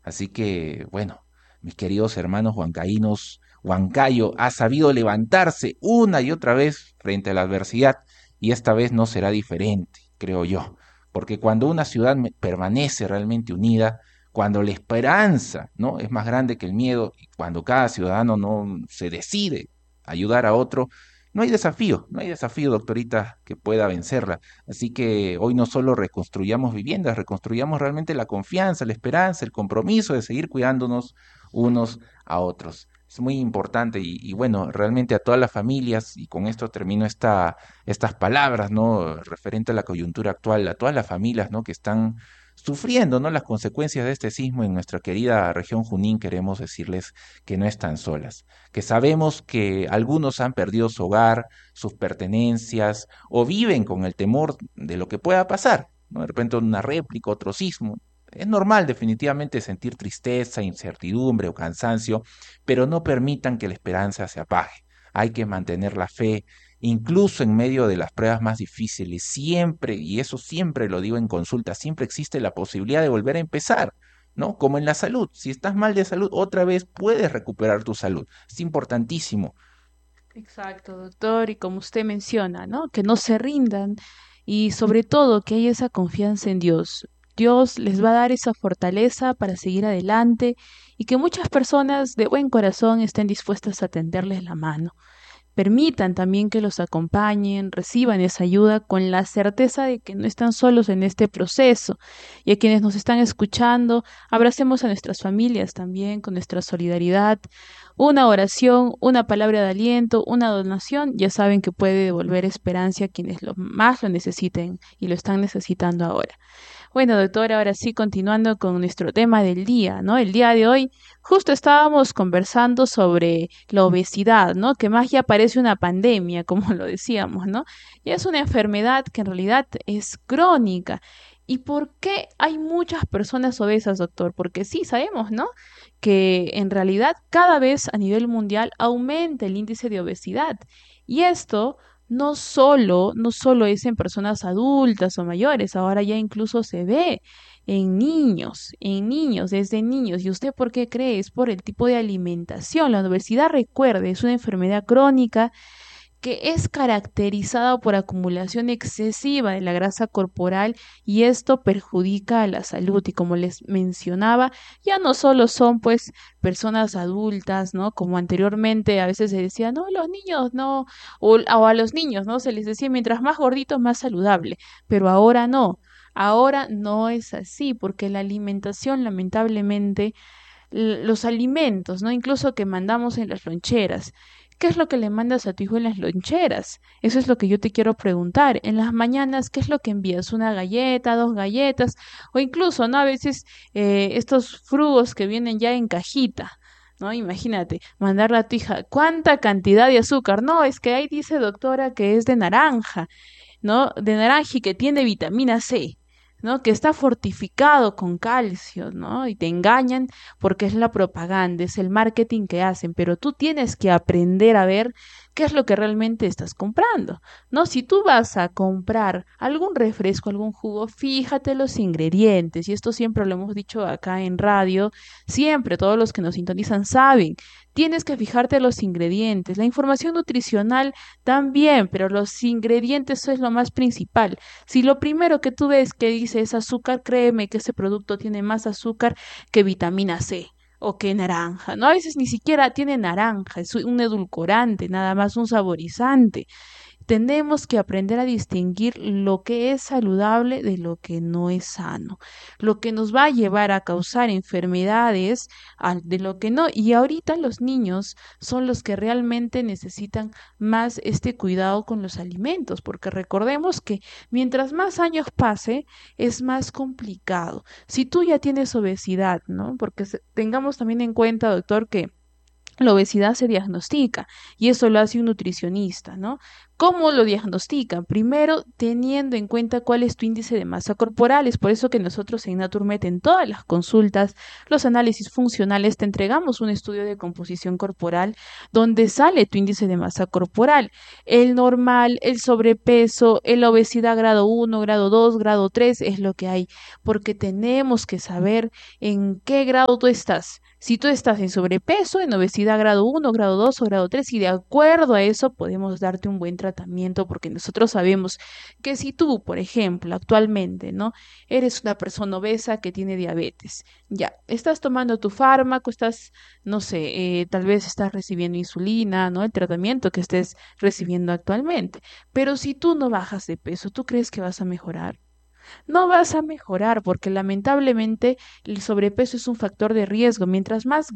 Así que, bueno, mis queridos hermanos huancaínos, Huancayo ha sabido levantarse una y otra vez frente a la adversidad y esta vez no será diferente, creo yo, porque cuando una ciudad permanece realmente unida, cuando la esperanza, ¿no?, es más grande que el miedo y cuando cada ciudadano no se decide a ayudar a otro, no hay desafío, doctorita, que pueda vencerla. Así que hoy no solo reconstruyamos viviendas, reconstruyamos realmente la confianza, la esperanza, el compromiso de seguir cuidándonos unos a otros. Es muy importante y bueno, realmente a todas las familias, y con esto termino estas palabras, ¿no? Referente a la coyuntura actual, a todas las familias, ¿no?, que están sufriendo, ¿no?, las consecuencias de este sismo en nuestra querida región Junín, queremos decirles que no están solas, que sabemos que algunos han perdido su hogar, sus pertenencias, o viven con el temor de lo que pueda pasar, ¿no? De repente una réplica, otro sismo. Es normal definitivamente sentir tristeza, incertidumbre o cansancio, pero no permitan que la esperanza se apague. Hay que mantener la fe, incluso en medio de las pruebas más difíciles. Siempre, y eso siempre lo digo en consulta, siempre existe la posibilidad de volver a empezar, ¿no? Como en la salud. Si estás mal de salud, otra vez puedes recuperar tu salud. Es importantísimo. Exacto, doctor, y como usted menciona, ¿no? Que no se rindan y sobre todo que haya esa confianza en Dios. Dios les va a dar esa fortaleza para seguir adelante y que muchas personas de buen corazón estén dispuestas a tenderles la mano. Permitan también que los acompañen, reciban esa ayuda con la certeza de que no están solos en este proceso. Y a quienes nos están escuchando, abracemos a nuestras familias también con nuestra solidaridad. Una oración, una palabra de aliento, una donación, ya saben que puede devolver esperanza a quienes más lo necesiten y lo están necesitando ahora. Bueno, doctora, ahora sí, continuando con nuestro tema del día, ¿no? El día de hoy justo estábamos conversando sobre la obesidad, ¿no? Que más ya parece una pandemia, como lo decíamos, ¿no? Y es una enfermedad que en realidad es crónica. ¿Y por qué hay muchas personas obesas, doctor? Porque sí, sabemos, ¿no? Que en realidad cada vez a nivel mundial aumenta el índice de obesidad. Y esto no solo es en personas adultas o mayores, ahora ya incluso se ve en niños, desde niños. ¿Y usted por qué cree? Es por el tipo de alimentación. La obesidad, recuerde, es una enfermedad crónica que es caracterizada por acumulación excesiva de la grasa corporal y esto perjudica a la salud. Y como les mencionaba, ya no solo son pues personas adultas, ¿no? Como anteriormente a veces se decía, no, los niños no, o a los niños, ¿no? Se les decía, mientras más gordito, más saludable, pero ahora no. Ahora no es así, porque la alimentación, lamentablemente, los alimentos, ¿no? Incluso que mandamos en las loncheras. ¿Qué es lo que le mandas a tu hijo en las loncheras? Eso es lo que yo te quiero preguntar. En las mañanas, ¿qué es lo que envías? ¿Una galleta, dos galletas? O incluso, ¿no? A veces estos frugos que vienen ya en cajita, ¿no? Imagínate, mandarle a tu hija, ¿cuánta cantidad de azúcar? No, es que ahí dice doctora que es de naranja, ¿no? De naranja y que tiene vitamina C, ¿no? Que está fortificado con calcio, ¿no? Y te engañan porque es la propaganda, es el marketing que hacen, pero tú tienes que aprender a ver qué es lo que realmente estás comprando, ¿no? Si tú vas a comprar algún refresco, algún jugo, fíjate los ingredientes, y esto siempre lo hemos dicho acá en radio, siempre todos los que nos sintonizan saben, tienes que fijarte los ingredientes, la información nutricional también, pero los ingredientes es lo más principal. Si lo primero que tú ves que dice es azúcar, créeme que ese producto tiene más azúcar que vitamina C o que naranja, ¿no? A veces ni siquiera tiene naranja, es un edulcorante, nada más un saborizante. Tenemos que aprender a distinguir lo que es saludable de lo que no es sano, lo que nos va a llevar a causar enfermedades de lo que no. Y ahorita los niños son los que realmente necesitan más este cuidado con los alimentos, porque recordemos que mientras más años pase, es más complicado. Si tú ya tienes obesidad, ¿no? Porque tengamos también en cuenta, doctor, que la obesidad se diagnostica y eso lo hace un nutricionista, ¿no? ¿Cómo lo diagnostican? Primero, teniendo en cuenta cuál es tu índice de masa corporal. Es por eso que nosotros en Naturmed, en todas las consultas, los análisis funcionales, te entregamos un estudio de composición corporal donde sale tu índice de masa corporal. El normal, el sobrepeso, la obesidad grado 1, grado 2, grado 3 es lo que hay, porque tenemos que saber en qué grado tú estás. Si tú estás en sobrepeso, en obesidad grado 1, grado 2 o grado 3, y de acuerdo a eso podemos darte un buen tratamiento, porque nosotros sabemos que si tú, por ejemplo, actualmente, ¿no? Eres una persona obesa que tiene diabetes, ya, estás tomando tu fármaco, estás, no sé, tal vez estás recibiendo insulina, ¿no? El tratamiento que estés recibiendo actualmente. Pero si tú no bajas de peso, ¿tú crees que vas a mejorar? No vas a mejorar porque lamentablemente el sobrepeso es un factor de riesgo. Mientras más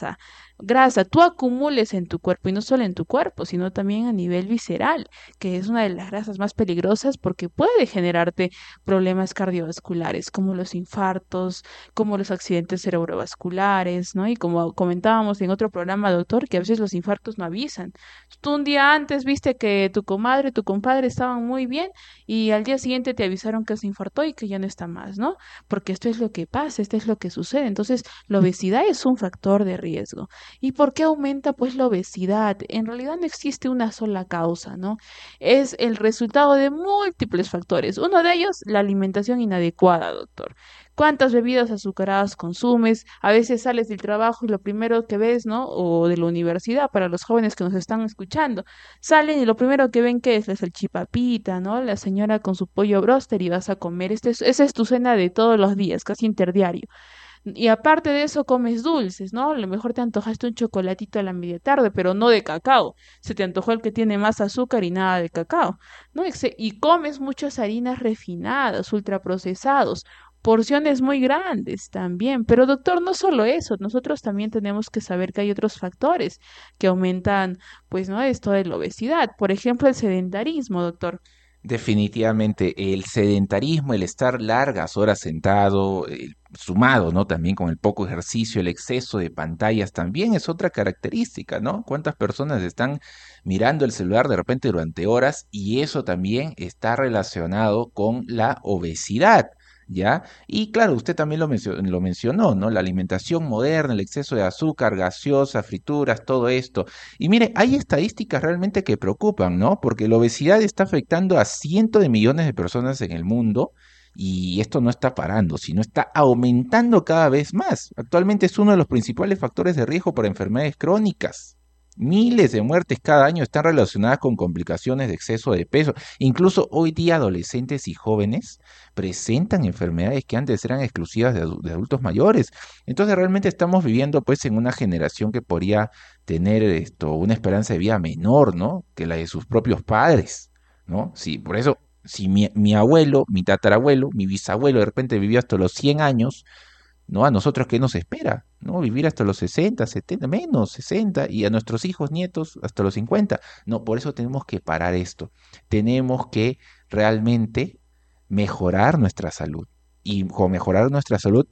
grasa tú acumules en tu cuerpo, y no solo en tu cuerpo, sino también a nivel visceral, que es una de las grasas más peligrosas porque puede generarte problemas cardiovasculares, como los infartos, como los accidentes cerebrovasculares, ¿no? Y como comentábamos en otro programa, doctor, que a veces los infartos no avisan. Tú un día antes viste que tu comadre, tu compadre estaban muy bien y al día siguiente te avisaron que se infartó y que ya no está más, ¿no? Porque esto es lo que pasa, esto es lo que sucede. Entonces, la obesidad es un factor de riesgo. ¿Y por qué aumenta pues la obesidad? En realidad no existe una sola causa, ¿no? Es el resultado de múltiples factores. Uno de ellos, la alimentación inadecuada, doctor. ¿Cuántas bebidas azucaradas consumes? A veces sales del trabajo y lo primero que ves, ¿no? O de la universidad, para los jóvenes que nos están escuchando, salen y lo primero que ven que es la salchipapita, ¿no? La señora con su pollo broster y vas a comer. Esa es tu cena de todos los días, casi interdiario. Y aparte de eso comes dulces, ¿no? A lo mejor te antojaste un chocolatito a la media tarde, pero no de cacao. Se te antojó el que tiene más azúcar y nada de cacao, ¿no? Y comes muchas harinas refinadas, ultraprocesados, porciones muy grandes también. Pero doctor, no solo eso, nosotros también tenemos que saber que hay otros factores que aumentan, pues, ¿no? Esto de la obesidad. Por ejemplo, el sedentarismo, doctor. Definitivamente el sedentarismo, el estar largas horas sentado, sumado, ¿no? También con el poco ejercicio, el exceso de pantallas también es otra característica, ¿no? ¿Cuántas personas están mirando el celular de repente durante horas? Y eso también está relacionado con la obesidad. ¿Ya? Y claro, usted también lo mencionó, ¿no? La alimentación moderna, el exceso de azúcar, gaseosa, frituras, todo esto. Y mire, hay estadísticas realmente que preocupan, ¿no? Porque la obesidad está afectando a cientos de millones de personas en el mundo y esto no está parando, sino está aumentando cada vez más. Actualmente es uno de los principales factores de riesgo para enfermedades crónicas. Miles de muertes cada año están relacionadas con complicaciones de exceso de peso. Incluso hoy día adolescentes y jóvenes presentan enfermedades que antes eran exclusivas de adultos mayores. Entonces realmente estamos viviendo pues en una generación que podría tener una esperanza de vida menor, ¿no? Que la de sus propios padres, ¿no? Sí, por eso, si mi abuelo, mi tatarabuelo, mi bisabuelo de repente vivió hasta los 100 años, ¿no? A nosotros, ¿qué nos espera? ¿No? Vivir hasta los 60, 70, menos 60, y a nuestros hijos, nietos, hasta los 50. No, por eso tenemos que parar esto. Tenemos que realmente mejorar nuestra salud. Y con mejorar nuestra salud,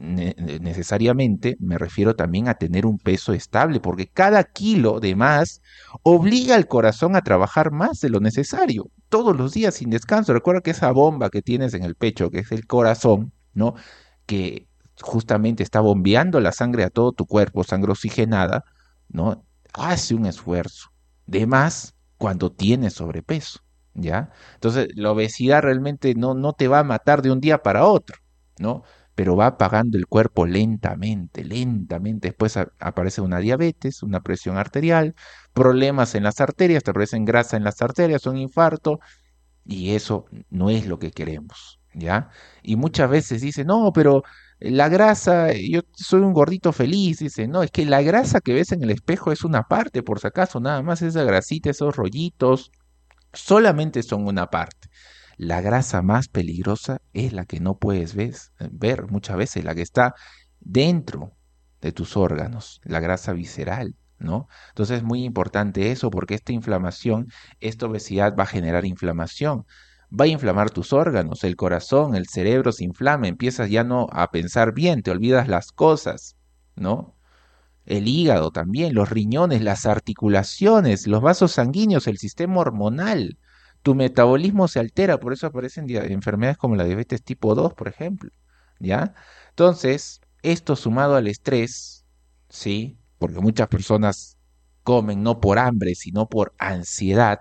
necesariamente me refiero también a tener un peso estable, porque cada kilo de más obliga al corazón a trabajar más de lo necesario, todos los días sin descanso. Recuerda que esa bomba que tienes en el pecho, que es el corazón, ¿no? Que justamente está bombeando la sangre a todo tu cuerpo, sangre oxigenada, ¿no? Hace un esfuerzo de más cuando tienes sobrepeso, ¿ya? Entonces, la obesidad realmente no te va a matar de un día para otro, ¿no? Pero va apagando el cuerpo lentamente, lentamente. Después aparece una diabetes, una presión arterial, problemas en las arterias, te aparecen grasa en las arterias, un infarto, y eso no es lo que queremos, ¿ya? Y muchas veces dicen, no, pero la grasa, yo soy un gordito feliz, dice, no, es que la grasa que ves en el espejo es una parte, por si acaso, nada más esa grasita, esos rollitos, solamente son una parte. La grasa más peligrosa es la que no puedes ver muchas veces, la que está dentro de tus órganos, la grasa visceral, ¿no? Entonces es muy importante eso porque esta inflamación, esta obesidad va a generar inflamación, va a inflamar tus órganos, el corazón, el cerebro se inflama, empiezas ya no a pensar bien, te olvidas las cosas, ¿no? el hígado también, los riñones, las articulaciones, los vasos sanguíneos, el sistema hormonal. Tu metabolismo se altera, por eso aparecen enfermedades como la diabetes tipo 2, por ejemplo, ¿ya? Entonces, esto sumado al estrés, ¿sí? Porque muchas personas comen no por hambre, sino por ansiedad.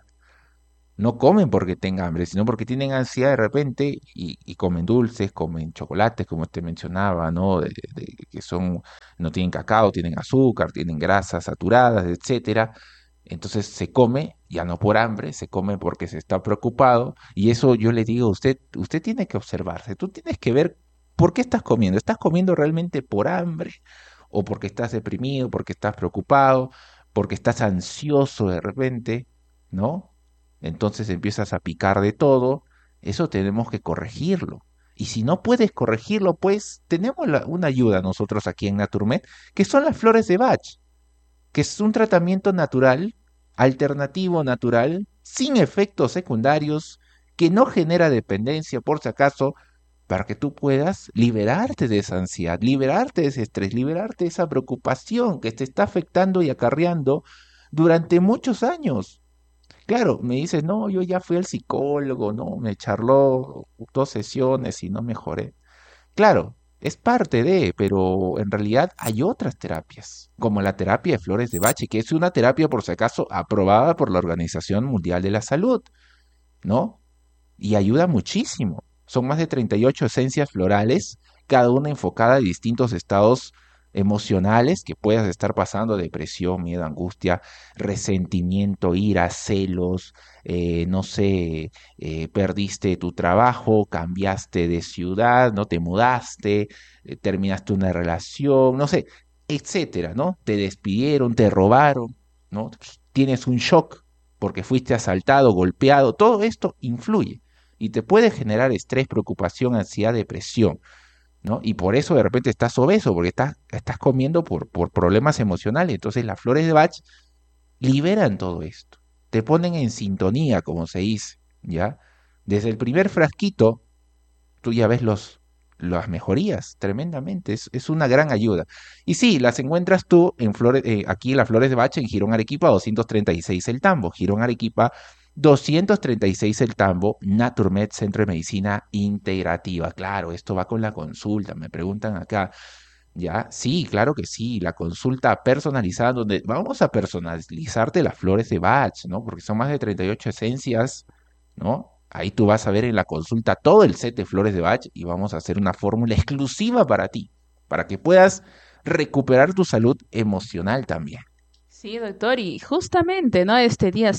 No comen porque tengan hambre, sino porque tienen ansiedad de repente y comen dulces, comen chocolates, como usted mencionaba, ¿no? Que son, no tienen cacao, tienen azúcar, tienen grasas saturadas, etcétera. Entonces se come, ya no por hambre, se come porque se está preocupado. Y eso yo le digo a usted, usted tiene que observarse, tú tienes que ver por qué estás comiendo. ¿Estás comiendo realmente por hambre? ¿O porque estás deprimido, porque estás preocupado, porque estás ansioso de repente? ¿No? Entonces empiezas a picar de todo, eso tenemos que corregirlo. Y si no puedes corregirlo, pues tenemos una ayuda nosotros aquí en Naturmed, que son las flores de Bach, que es un tratamiento natural, alternativo natural, sin efectos secundarios, que no genera dependencia, por si acaso, para que tú puedas liberarte de esa ansiedad, liberarte de ese estrés, liberarte de esa preocupación que te está afectando y acarreando durante muchos años. Claro, me dices, no, yo ya fui al psicólogo, no, me charló 2 sesiones y no mejoré. Claro, es parte de, pero en realidad hay otras terapias, como la terapia de flores de Bach, que es una terapia, por si acaso, aprobada por la Organización Mundial de la Salud, ¿no? Y ayuda muchísimo. Son más de 38 esencias florales, cada una enfocada a distintos estados emocionales que puedas estar pasando: depresión, miedo, angustia, resentimiento, ira, celos, no sé, perdiste tu trabajo, cambiaste de ciudad, no te mudaste, terminaste una relación, no sé, etcétera, ¿no? Te despidieron, te robaron, ¿no? Tienes un shock porque fuiste asaltado, golpeado, todo esto influye y te puede generar estrés, preocupación, ansiedad, depresión, ¿no? Y por eso de repente estás obeso, porque estás comiendo por problemas emocionales. Entonces las flores de Bach liberan todo esto, te ponen en sintonía, como se dice, ¿ya? Desde el primer frasquito, tú ya ves las mejorías tremendamente, es una gran ayuda. Y sí, las encuentras tú en flores, aquí en las Flores de Bach, en Girón Arequipa 236 El Tambo, Girón Arequipa 236 El Tambo, Naturmed, Centro de Medicina Integrativa. Claro, esto va con la consulta, me preguntan acá. Ya, sí, claro que sí, la consulta personalizada, donde vamos a personalizarte las flores de Bach, ¿no? Porque son más de 38 esencias, ¿no? Ahí tú vas a ver en la consulta todo el set de flores de Bach y vamos a hacer una fórmula exclusiva para ti, para que puedas recuperar tu salud emocional también. Sí, doctor, y justamente, ¿no? Este día,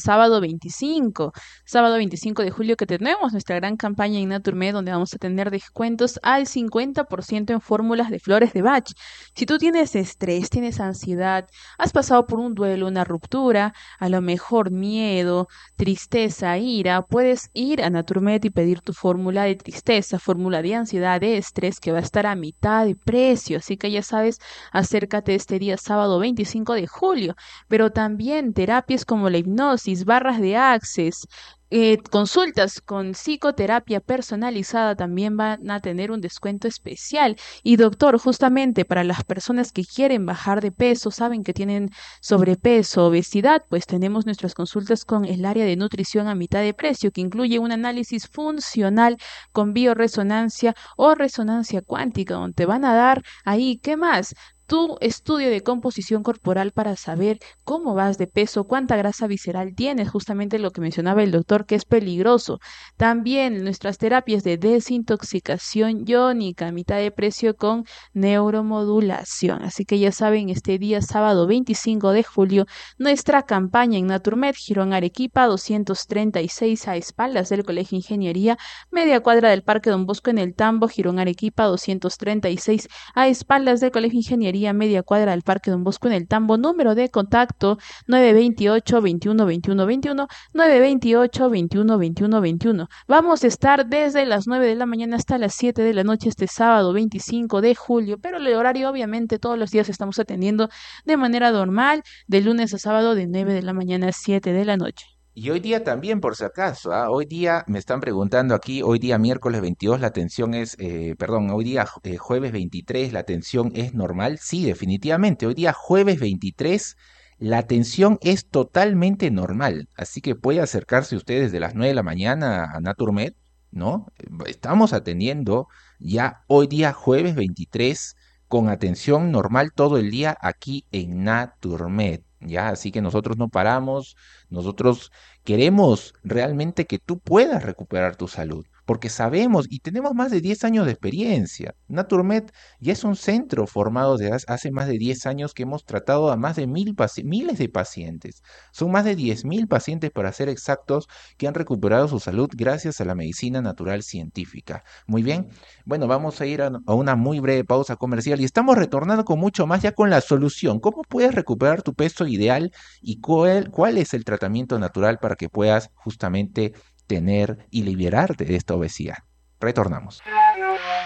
sábado 25 de julio, que tenemos nuestra gran campaña en Naturmed, donde vamos a tener descuentos al 50% en fórmulas de flores de Bach. Si tú tienes estrés, tienes ansiedad, has pasado por un duelo, una ruptura, a lo mejor miedo, tristeza, ira, puedes ir a Naturmed y pedir tu fórmula de tristeza, fórmula de ansiedad, de estrés, que va a estar a mitad de precio. Así que ya sabes, acércate este día, sábado 25 de julio, pero también terapias como la hipnosis, barras de access, consultas con psicoterapia personalizada también van a tener un descuento especial. Y doctor, justamente para las personas que quieren bajar de peso, saben que tienen sobrepeso, obesidad, pues tenemos nuestras consultas con el área de nutrición a mitad de precio, que incluye un análisis funcional con bioresonancia o resonancia cuántica, donde te van a dar ahí, ¿qué más? Tu estudio de composición corporal para saber cómo vas de peso, cuánta grasa visceral tienes, justamente lo que mencionaba el doctor, que es peligroso. También nuestras terapias de desintoxicación iónica, a mitad de precio con neuromodulación. Así que ya saben, este día sábado 25 de julio, nuestra campaña en Naturmed, Girón Arequipa 236, a espaldas del Colegio Ingeniería, media cuadra del Parque Don Bosco en el Tambo, Girón Arequipa 236, a espaldas del Colegio Ingeniería, media cuadra del Parque Don Bosco en el Tambo. Número de contacto 928 21 21 21, 928 21 21 21. Vamos a estar desde las 9 de la mañana hasta las 7 de la noche este sábado 25 de julio, pero el horario obviamente todos los días estamos atendiendo de manera normal, de lunes a sábado de 9 de la mañana a 7 de la noche. Y hoy día también, por si acaso, hoy día me están preguntando aquí, hoy día miércoles 22 la tensión es, perdón, hoy día jueves 23 la tensión es normal. Sí, definitivamente, hoy día jueves 23 la tensión es totalmente normal. Así que puede acercarse usted desde las 9 de la mañana a Naturmed, ¿no? Estamos atendiendo ya hoy día jueves 23 con atención normal todo el día aquí en Naturmed. Ya, así que nosotros no paramos, nosotros queremos realmente que tú puedas recuperar tu salud, porque sabemos y tenemos más de 10 años de experiencia. Naturmed ya es un centro formado de hace más de 10 años que hemos tratado a más de miles de pacientes. Son más de 10.000 pacientes, para ser exactos, que han recuperado su salud gracias a la medicina natural científica. Muy bien, bueno, vamos a ir a una muy breve pausa comercial y estamos retornando con mucho más ya con la solución. ¿Cómo puedes recuperar tu peso ideal y cuál es el tratamiento natural para que puedas justamente tener y liberarte de esta obesidad? Retornamos.